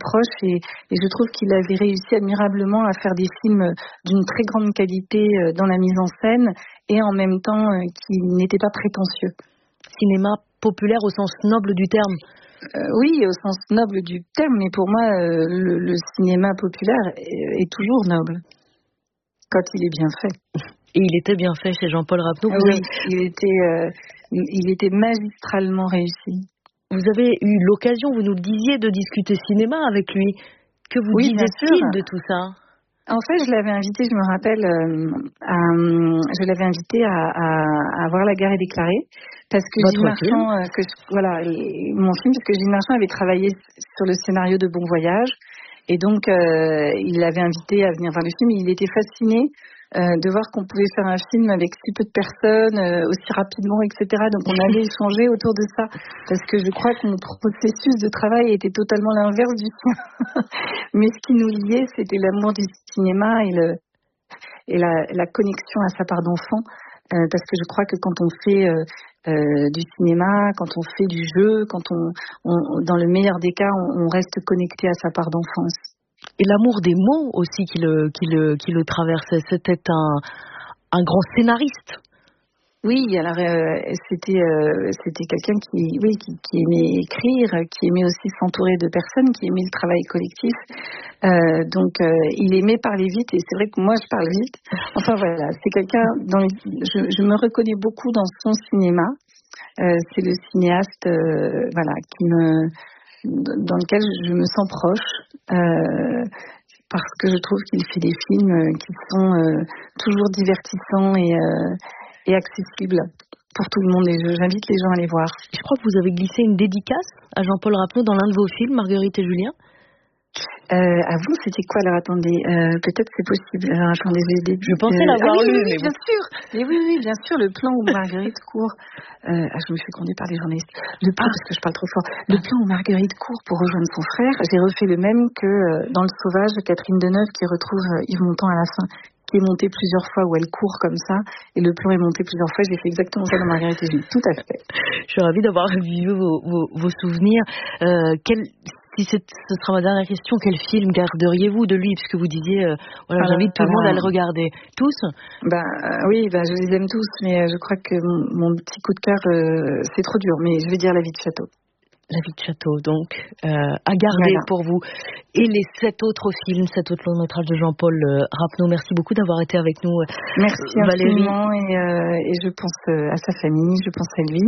proche et je trouve qu'il avait réussi admirablement à faire des films d'une très grande qualité dans la mise en scène et en même temps qui n'étaient pas prétentieux. Cinéma populaire au sens noble du terme. Oui, au sens noble du terme, mais pour moi, le cinéma populaire est toujours noble, quand il est bien fait. Et il était bien fait chez Jean-Paul Rapneau. Oui, il était magistralement réussi. Vous avez eu l'occasion, vous nous le disiez, de discuter cinéma avec lui. Que vous disait-il de tout ça ? En fait, je l'avais invité, je me rappelle, je l'avais invité à voir La guerre est déclarée, parce que Gilles Marchand, mon film, parce que Gilles Marchand avait travaillé sur le scénario de Bon Voyage, et donc il l'avait invité à venir voir le film. Il était fasciné de voir qu'on pouvait faire un film avec si peu de personnes, aussi rapidement, etc. Donc on avait échangé autour de ça, parce que je crois que notre processus de travail était totalement l'inverse du sien. Mais ce qui nous liait, c'était l'amour du cinéma et la connexion à sa part d'enfant, parce que je crois que quand on fait du cinéma, quand on fait du jeu, quand on dans le meilleur des cas, on reste connecté à sa part d'enfance. Et l'amour des mots aussi qui le traversait. C'était un grand scénariste. Oui, alors c'était quelqu'un qui aimait écrire, qui aimait aussi s'entourer de personnes, qui aimait le travail collectif. Donc il aimait parler vite, et c'est vrai que moi je parle vite. Enfin voilà, c'est quelqu'un je me reconnais beaucoup dans son cinéma. C'est le cinéaste dans lequel je me sens proche, parce que je trouve qu'il fait des films qui sont toujours divertissants et accessibles pour tout le monde, et j'invite les gens à les voir. Je crois que vous avez glissé une dédicace à Jean-Paul Rapneau dans l'un de vos films, Marguerite et Julien. Vous, c'était quoi? Alors attendez, peut-être c'est possible. Alors attendez, je pensais l'avoir lu. Oui, bien sûr. Mais oui, bien sûr, le plan où Marguerite court. Je me fais gronder par les journalistes. Parce que je parle trop fort. Le plan où Marguerite court pour rejoindre son frère, j'ai refait le même que dans Le Sauvage, Catherine Deneuve qui retrouve Yves Montand à la fin, qui est monté plusieurs fois, où elle court comme ça, et le plan est monté plusieurs fois. J'ai fait exactement ça dans Marguerite et Julien. Tout à fait. Je suis ravie d'avoir revu vos souvenirs. Si ce sera ma dernière question, quel film garderiez-vous de lui, puisque vous disiez, j'invite tout le monde à le regarder. Tous? Oui, je les aime tous, mais je crois que mon petit coup de cœur, c'est trop dur, mais je vais dire La vie de Château. La vie de Château, donc, à garder pour vous. Et les 7 autres films, 7 autres longs métrages de Jean-Paul Rapneau. Merci beaucoup d'avoir été avec nous, merci Valérie. Infiniment, et je pense à sa famille, je pense à lui,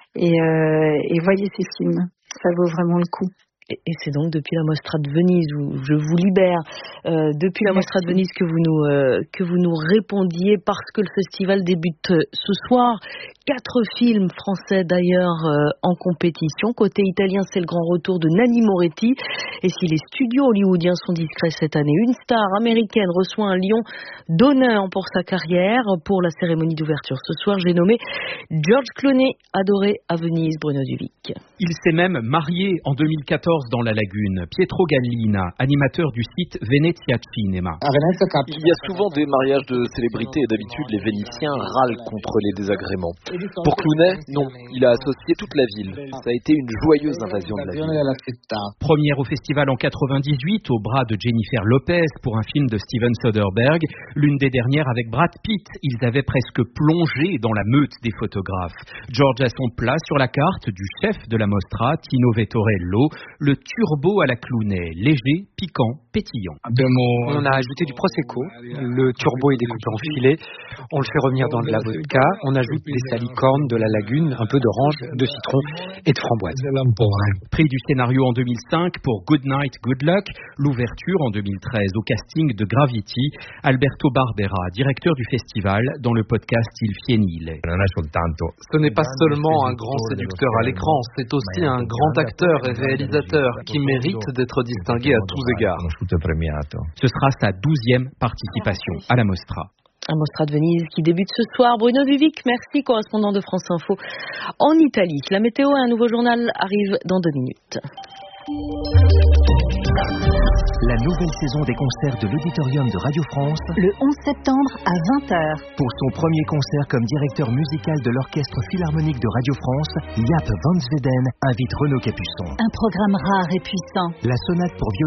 et voyez ces films, ça vaut vraiment le coup. Et c'est donc depuis la Mostra de Venise où je vous libère, depuis la Mostra de Venise que vous nous répondiez, parce que le festival débute ce soir. 4 films français d'ailleurs en compétition. Côté italien, c'est le grand retour de Nanni Moretti. Et si les studios hollywoodiens sont discrets cette année, une star américaine reçoit un lion d'honneur pour sa carrière. Pour la cérémonie d'ouverture ce soir, j'ai nommé George Clooney, adoré à Venise, Bruno Duvic. Il s'est même marié en 2014 dans la Lagune. Pietro Gallina, animateur du site Venezia Cinema. Il y a souvent des mariages de célébrités, et d'habitude les Vénitiens râlent contre les désagréments. Pour Clooney, non, il a associé toute la ville. Ça a été une joyeuse invasion de la ville. Première au festival en 98, au bras de Jennifer Lopez pour un film de Steven Soderbergh. L'une des dernières avec Brad Pitt. Ils avaient presque plongé dans la meute des photographes. George a son plat sur la carte du chef de la Mostra, Tino Vettorello, le turbo à la Clooney, léger, piquant, pétillant. On a ajouté du prosecco, le turbo est découpé en filets, on le fait revenir dans de la vodka, on ajoute des salicornes, de la lagune, un peu d'orange, de citron et de framboise. Prix du scénario en 2005 pour Good Night, Good Luck, l'ouverture en 2013 au casting de Gravity, Alberto Barbera, directeur du festival, dans le podcast Il Fienile. Ce n'est pas seulement un grand séducteur à l'écran, c'est aussi un grand acteur et réalisateur qui mérite d'être distingué à tous égards. Ce sera sa 12e participation à la Mostra. La Mostra de Venise qui débute ce soir. Bruno Duvic, merci, correspondant de France Info en Italie. La météo et un nouveau journal arrivent dans 2 minutes. La nouvelle saison des concerts de l'Auditorium de Radio France, le 11 septembre à 20h. Pour son premier concert comme directeur musical de l'Orchestre Philharmonique de Radio France, Jaap van Zweden invite Renaud Capuçon. Un programme rare et puissant. La sonate pour violon